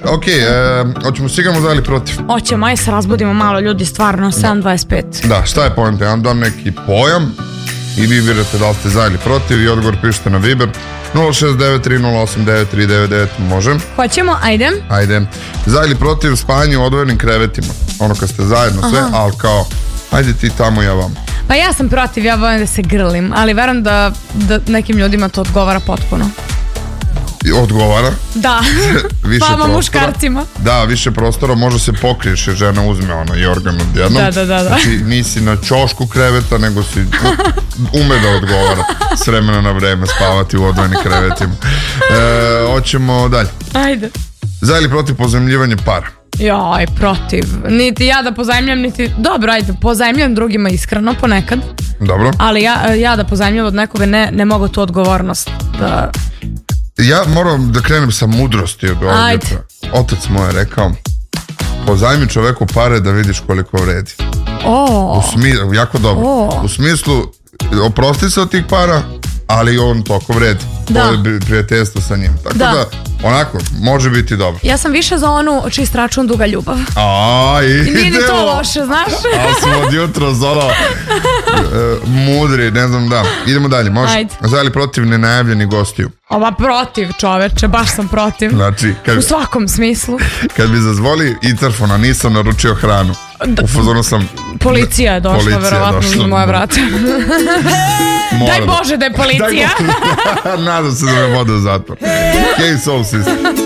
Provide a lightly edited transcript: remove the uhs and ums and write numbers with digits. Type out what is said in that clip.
Hoćemo sigurno za ili protiv? Hoćemo, aj se razbudimo malo ljudi, stvarno, 7:25. Da, šta je poenta? Ja vam dam neki pojam i vi birate da li ste za ili protiv i odgovor pišete na Viber 069308999, može? Hoćemo, ajde. Za ili protiv spajanje u odvojenim krevetima. Ono kad ste zajedno sve, ali kao, ajde ti tamo, ja vam. Pa ja sam protiv, ja volim da se grlim, ali verujem da nekim ljudima to odgovara potpuno. Odgovara? Da, vama muškarcima. Da, više prostora, može se pokriješ jer žena uzme jorgan odjednom. Da. Znači nisi na ćošku kreveta, nego si ume da odgovara s vremena na vreme spavati u odvojenim krevetima. Hoćemo dalje. Ajde. Za ili protiv pozajmljivanja para? Joj, protiv. Niti ja da pozajmljam, niti... Dobro, ajde, pozajmljam drugima iskreno ponekad. Dobro. Ali ja da pozajmljam od nekoga ne mogu tu odgovornost da... Ja moram da krenem sa mudrosti od ovdje. Otac moj je rekao, pozajmi čoveku pare da vidiš koliko vredi. Jako dobro. U smislu, oprosti se od tih para, ali on toliko vredi. To je prijateljstvo sa njim. Tako da, onako, može biti dobro. Ja sam više za onu čist račun duga ljubav. Idemo. I nije ni to loše, znaš? Ali smo od jutra mudri, ne znam, da. Idemo dalje, može? Za ili protiv nenajavljenih gostiju? Ova protiv, čoveče, baš sam protiv. Znači, u svakom smislu. Kad bi zazvoli interfona, nisam naručio hranu. U fazonu sam... Policija je došla, verovatno, na moje vrata. Daj Bože da je policija. Nadam se da me vode u zatvor. Case Soul System.